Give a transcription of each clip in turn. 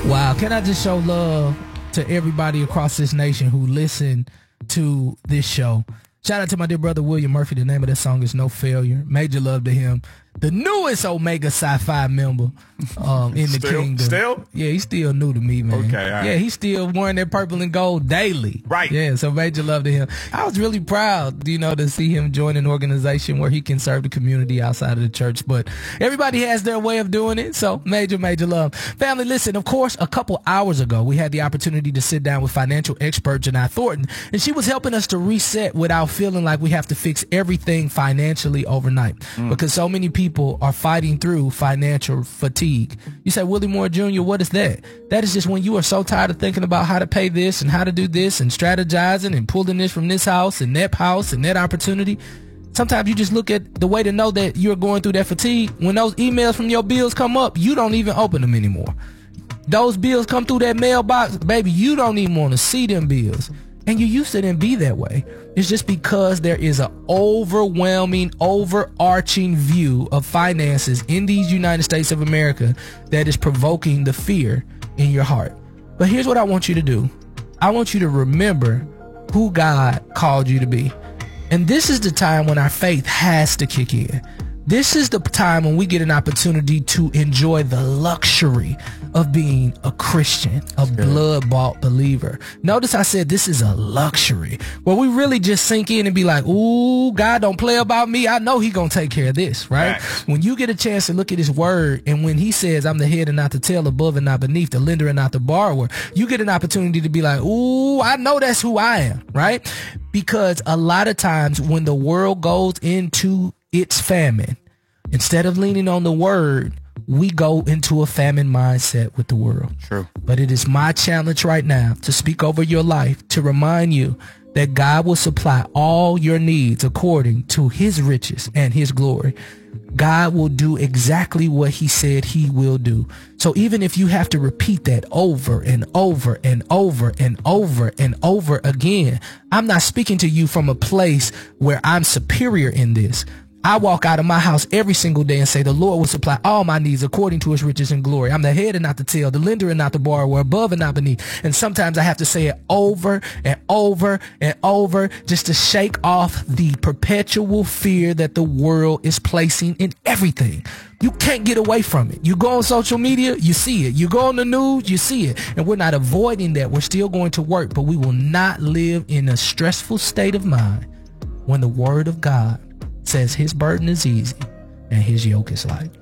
Wow. Can I just show love to everybody across this nation who listen to this show? Shout out to my dear brother William Murphy. The name of that song is No Failure. Major love to him. The newest Omega Sci-Fi member in the kingdom. Still? Yeah, he's still new to me, man. Okay, all right. Yeah, he's still wearing that purple and gold daily. Right. Yeah, so major love to him. I was really proud, to see him join an organization where he can serve the community outside of the church. But everybody has their way of doing it, so major love. Family, listen, of course, a couple hours ago, we had the opportunity to sit down with financial expert Janai Thornton, and she was helping us to reset without feeling like we have to fix everything financially overnight. Because so many people are fighting through financial fatigue. You say, Willie Moore Jr., what is that? That is just when you are so tired of thinking about how to pay this and how to do this and strategizing and pulling this from this house and that opportunity. Sometimes you just look at the way to know that you're going through that fatigue. When those emails from your bills come up, you don't even open them anymore. Those bills come through that mailbox, baby, you don't even want to see them bills. And you used to then be that way. It's just because there is an overwhelming, overarching view of finances in these United States of America that is provoking the fear in your heart. But here's what I want you to do. I want you to remember who God called you to be. And this is the time when our faith has to kick in. This is the time when we get an opportunity to enjoy the luxury of being a Christian, a blood-bought believer. Notice I said this is a luxury where we really just sink in and be like, ooh, God don't play about me. I know he gonna take care of this, right? When you get a chance to look at his word, and when he says, I'm the head and not the tail, above and not beneath, the lender and not the borrower, you get an opportunity to be like, ooh, I know that's who I am, right? Because a lot of times when the world goes into its famine, instead of leaning on the word, we go into a famine mindset with the world. True. But it is my challenge right now to speak over your life, to remind you that God will supply all your needs according to his riches and his glory. God will do exactly what he said he will do. So even if you have to repeat that over and over and over and over and over again, I'm not speaking to you from a place where I'm superior in this. I walk out of my house every single day and say, the Lord will supply all my needs according to his riches and glory. I'm the head and not the tail, the lender and not the borrower, above and not beneath. And sometimes I have to say it over and over and over just to shake off the perpetual fear that the world is placing in everything. You can't get away from it. You go on social media, you see it. You go on the news, you see it. And we're not avoiding that. We're still going to work, but we will not live in a stressful state of mind when the word of God says his burden is easy and his yoke is light.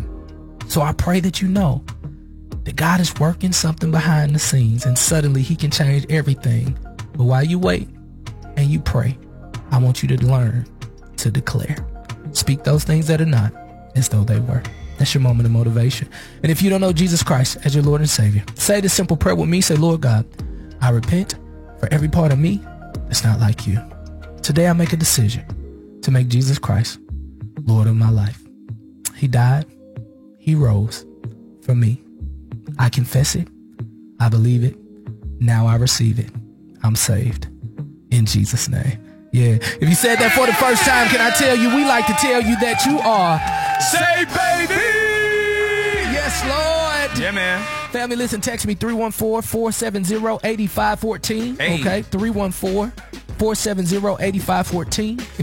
So I pray that you know that God is working something behind the scenes and suddenly he can change everything. But while you wait and you pray, I want you to learn to declare. Speak those things that are not as though they were. That's your moment of motivation. And if you don't know Jesus Christ as your Lord and Savior, say this simple prayer with me. Say, Lord God, I repent for every part of me that's not like you. Today I make a decision to make Jesus Christ Lord of my life. He died. He rose for me. I confess it. I believe it. Now I receive it. I'm saved. In Jesus' name. Yeah. If you said that for the first time, can I tell you, we like to tell you that you are saved, baby. Yes, Lord. Yeah, man. Family, listen, text me 314-470-8514. Hey. Okay, 314-470-8514.